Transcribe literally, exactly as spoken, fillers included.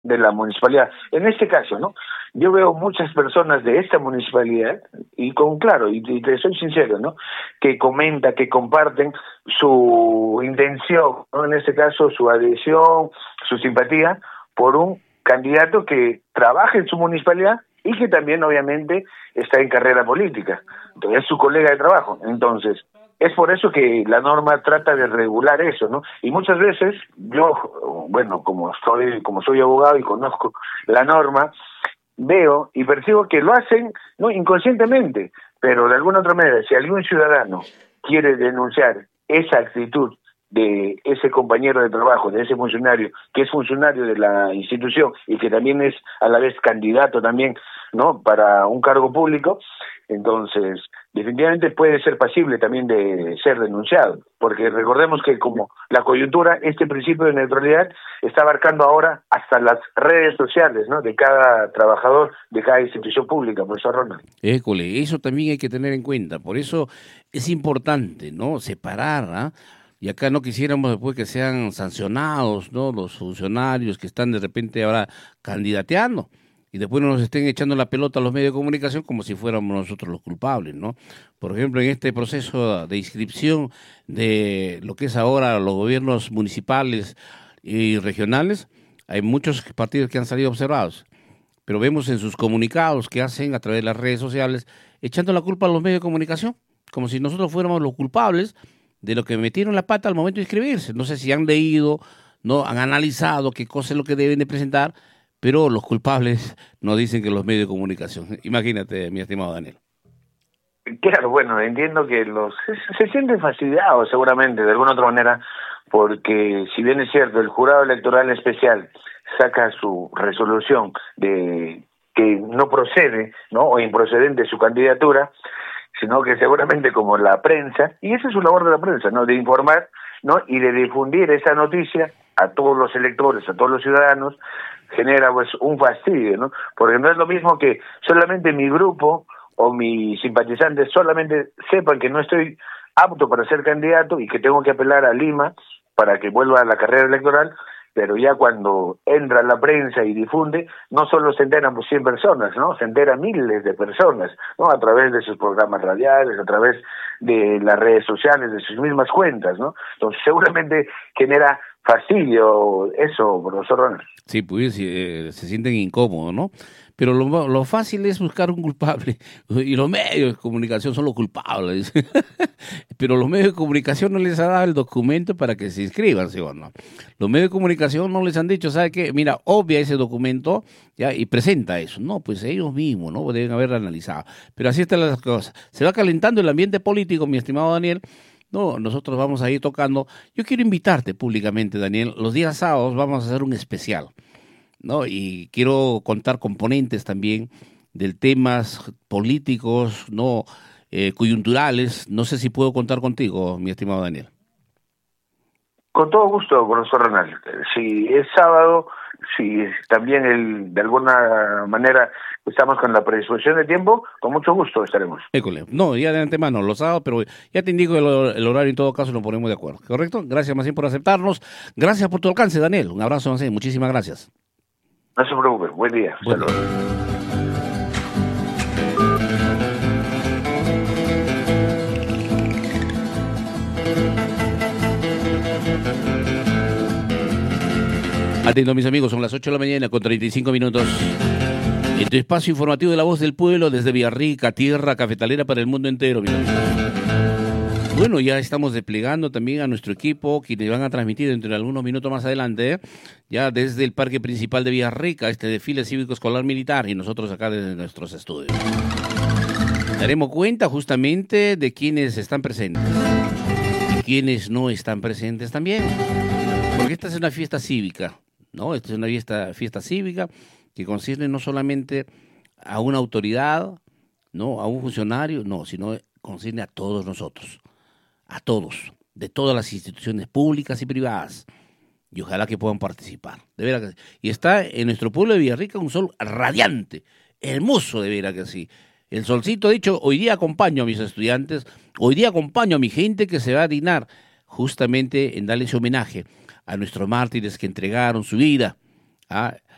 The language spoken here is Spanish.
de la municipalidad. En este caso, ¿no? Yo veo muchas personas de esta municipalidad, y con claro, y, y te soy sincero, ¿no? Que comenta, que comparten su intención, ¿no? En este caso, su adhesión, su simpatía por un candidato que trabaja en su municipalidad y que también, obviamente, está en carrera política. Entonces, es su colega de trabajo. Entonces, es por eso que la norma trata de regular eso, ¿no? Y muchas veces yo, bueno, como soy como soy abogado y conozco la norma, veo y percibo que lo hacen, no inconscientemente, pero de alguna otra manera, si algún ciudadano quiere denunciar esa actitud de ese compañero de trabajo, de ese funcionario, que es funcionario de la institución y que también es a la vez candidato también, ¿no? Para un cargo público, entonces definitivamente puede ser pasible también de ser denunciado, porque recordemos que como la coyuntura, este principio de neutralidad está abarcando ahora hasta las redes sociales, ¿no? De cada trabajador, de cada institución pública, profesor Ronald. École, eso también hay que tener en cuenta, por eso es importante, ¿no? Separar, ¿ah? Y acá no quisiéramos después que sean sancionados, ¿no? Los funcionarios que están de repente ahora candidateando y después no nos estén echando la pelota a los medios de comunicación como si fuéramos nosotros los culpables, ¿no? Por ejemplo, en este proceso de inscripción de lo que es ahora los gobiernos municipales y regionales, hay muchos partidos que han salido observados, pero vemos en sus comunicados que hacen a través de las redes sociales echando la culpa a los medios de comunicación, como si nosotros fuéramos los culpables de lo que metieron la pata al momento de inscribirse. No sé si han leído, no han analizado qué cosa es lo que deben de presentar, pero los culpables nos dicen que los medios de comunicación. Imagínate, mi estimado Daniel. Claro, bueno, entiendo que los se, se sienten fastidiados seguramente de alguna otra manera, porque si bien es cierto, el jurado electoral especial saca su resolución de que no procede, ¿no? O improcedente su candidatura, sino que seguramente como la prensa, y esa es su labor de la prensa, ¿no? De informar, ¿no? Y de difundir esa noticia a todos los electores, a todos los ciudadanos, genera pues un fastidio, ¿no? Porque no es lo mismo que solamente mi grupo o mis simpatizantes solamente sepan que no estoy apto para ser candidato y que tengo que apelar a Lima para que vuelva a la carrera electoral, pero ya cuando entra la prensa y difunde, no solo se enteran pues cien personas, ¿no? Se enteran miles de personas, ¿no? A través de sus programas radiales, a través de las redes sociales, de sus mismas cuentas, ¿no? Entonces seguramente genera fastidio eso, profesor Ronald. Sí, pues eh, se sienten incómodos, ¿no? Pero lo, lo fácil es buscar un culpable y los medios de comunicación son los culpables. Pero los medios de comunicación no les han dado el documento para que se inscriban, ¿sí o no? Los medios de comunicación no les han dicho, ¿sabe qué? Mira, obvia ese documento ya y presenta eso. No, pues ellos mismos, ¿no? Deben haberlo analizado. Pero así están las cosas. Se va calentando el ambiente político, mi estimado Daniel. No, nosotros vamos a ir tocando. Yo quiero invitarte públicamente, Daniel. Los días sábados vamos a hacer un especial, ¿no? Y quiero contar componentes también del temas políticos, no eh, coyunturales. No sé si puedo contar contigo, mi estimado Daniel. Con todo gusto, profesor Ronald. Si es sábado, si también el, de alguna manera estamos con la predisposición de tiempo, con mucho gusto estaremos. École. No, ya de antemano, los sábados, pero ya te indico el, el horario, en todo caso nos ponemos de acuerdo, ¿correcto? Gracias más bien por aceptarnos. Gracias por tu alcance, Daniel. Un abrazo más bien. Muchísimas gracias. No se preocupe. Buen día. Buen día. Atento, mis amigos, son las ocho de la mañana con treinta y cinco minutos. En tu espacio informativo de La Voz del Pueblo, desde Villarrica, tierra cafetalera para el mundo entero, mis amigos. Bueno, ya estamos desplegando también a nuestro equipo, quienes van a transmitir dentro de algunos minutos más adelante, ¿eh? Ya desde el parque principal de Villarrica, este desfile cívico escolar militar, y nosotros acá desde nuestros estudios. Daremos cuenta justamente de quienes están presentes y quienes no están presentes también, porque esta es una fiesta cívica, ¿no? Esta es una fiesta, fiesta cívica que concierne no solamente a una autoridad, no a un funcionario, no, sino concierne a todos nosotros, a todos, de todas las instituciones públicas y privadas, y ojalá que puedan participar, de veras que sí. Y está en nuestro pueblo de Villarrica un sol radiante, hermoso, de veras que sí. El solcito, de hecho, hoy día acompaño a mis estudiantes, hoy día acompaño a mi gente que se va a dignar justamente en darle ese homenaje a nuestros mártires que entregaron su vida, ¿ah?